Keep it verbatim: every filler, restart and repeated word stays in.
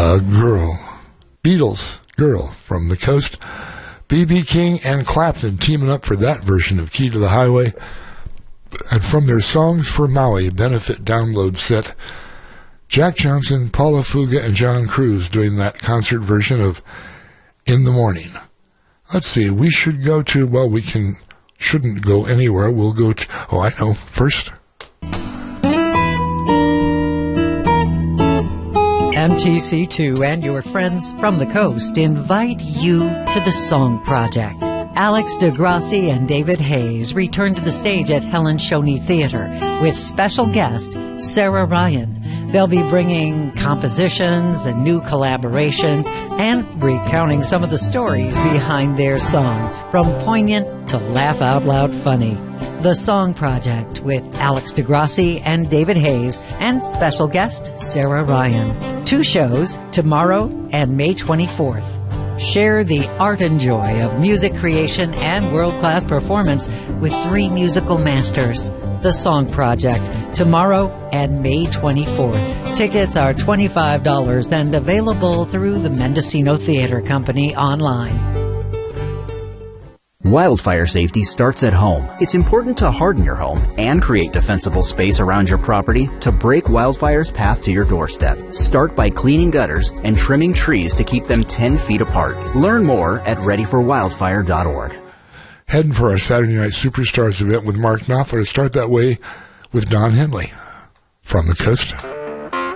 Uh, girl. Beatles, Girl from the Coast. B B King and Clapton teaming up for that version of Key to the Highway. And from their Songs for Maui benefit download set, Jack Johnson, Paula Fuga, and John Cruz doing that concert version of In the Morning. Let's see, we should go to, well, we can, shouldn't go anywhere. We'll go to, oh, I know, first. M T C two and your friends from the coast invite you to the Song Project. Alex DeGrassi and David Hayes return to the stage at Helen Shoney Theater with special guest Sarah Ryan. They'll be bringing compositions and new collaborations and recounting some of the stories behind their songs, from poignant to laugh-out-loud funny. The Song Project with Alex DeGrassi and David Hayes and special guest Sarah Ryan. Two shows, tomorrow and May twenty-fourth. Share the art and joy of music creation and world-class performance with three musical masters. The Song Project, tomorrow and May twenty-fourth. Tickets are twenty-five dollars and available through the Mendocino Theater Company online. Wildfire safety starts at home. It's important to harden your home and create defensible space around your property to break wildfire's path to your doorstep. Start by cleaning gutters and trimming trees to keep them ten feet apart. Learn more at ready for wildfire dot org. Heading for our Saturday Night Superstars event with Mark Knopfler to start that way with Don Henley from the coast.